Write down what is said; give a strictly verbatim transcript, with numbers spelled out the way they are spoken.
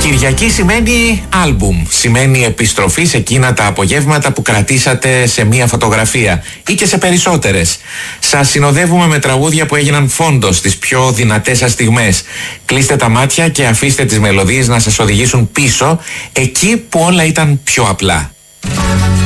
Κυριακή σημαίνει άλμπουμ, σημαίνει επιστροφή σε εκείνα τα απογεύματα που κρατήσατε σε μία φωτογραφία ή και σε περισσότερες. Σας συνοδεύουμε με τραγούδια που έγιναν φόντο στις πιο δυνατές σας στιγμές. Κλείστε τα μάτια και αφήστε τις μελωδίες να σας οδηγήσουν πίσω, εκεί που όλα ήταν πιο απλά.